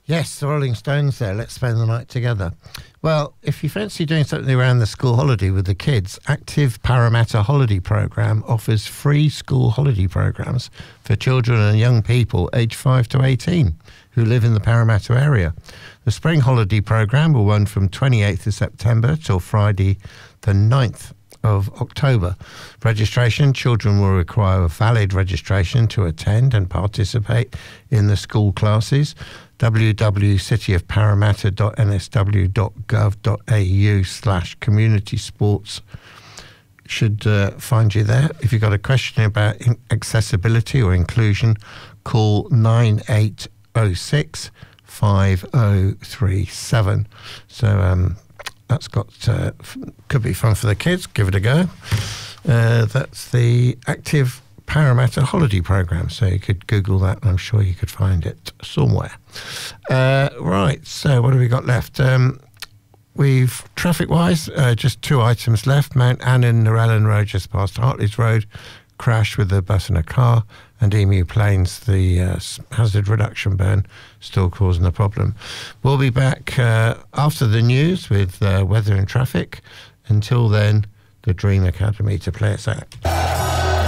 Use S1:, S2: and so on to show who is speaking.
S1: Yes, the Rolling Stones there. Let's spend the night together. Well, if you fancy doing something around the school holiday with the kids, Active Parramatta Holiday Programme offers free school holiday programmes for children and young people aged 5 to 18 who live in the Parramatta area. The spring holiday programme will run from 28th of September till Friday the 9th of October. For registration, children will require a valid registration to attend and participate in the school classes. www.cityofparramatta.nsw.gov.au/community sports should find you there. If you've got a question about accessibility or inclusion, call 9806 5037. So that's got could be fun for the kids. Give it a go. That's the Active Parramatta Holiday Programme. So you could Google that, and I'm sure you could find it somewhere. Right. So what have we got left? We've traffic-wise just two items left. Mount Annan, Narellan Road, just past Hartley's Road, crash with a bus and a car, and Emu Plains, the hazard reduction burn, still causing a problem. We'll be back after the news with weather and traffic. Until then, the Dream Academy to play us out.